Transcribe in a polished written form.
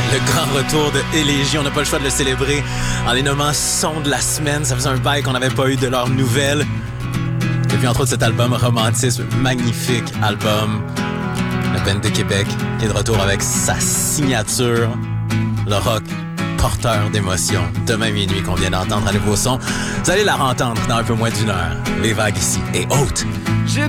Le grand retour de Élégie. On n'a pas le choix de le célébrer en les nommant son de la semaine. Ça faisait un bail qu'on n'avait pas eu de leurs nouvelles. Et puis entre autres cet album Romantisme, magnifique album. La band de Québec qui est de retour avec sa signature. Le rock porteur d'émotions. Demain minuit qu'on vient d'entendre un nouveau son. Vous allez la entendre dans un peu moins d'une heure. Les vagues ici et hautes.